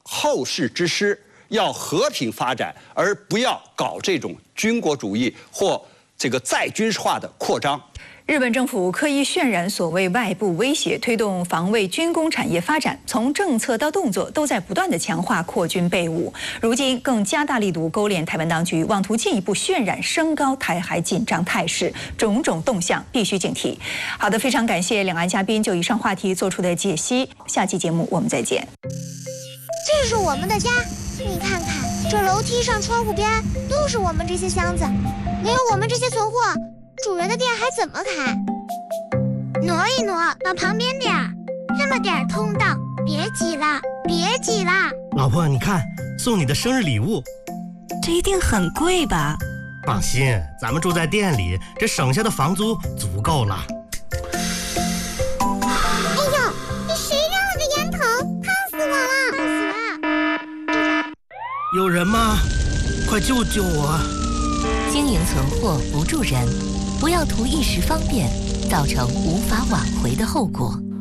后世之师，要和平发展，而不要搞这种军国主义或这个再军事化的扩张。 日本政府刻意渲染所谓外部威胁，推动防卫军工产业发展，从政策到动作都在不断地强化扩军备武。如今更加大力度勾连台湾当局，妄图进一步渲染升高台海紧张态势，种种动向必须警惕。好的，非常感谢两岸嘉宾就以上话题做出的解析。下期节目我们再见。 这是我们的家，你看看，这楼梯上、窗户边都是我们这些箱子，没有我们这些存货，主人的店还怎么开？挪一挪，往旁边点儿，这么点儿通道，别挤了，别挤了。 老婆，你看，送你的生日礼物， 这一定很贵吧？ 放心，咱们住在店里，这省下的房租足够了。 哎呦，这谁让了个烟头？烫死我了！烫死了！ 有人吗？快救救我！ 经营存货不助人，不要图一时方便，造成无法挽回的后果。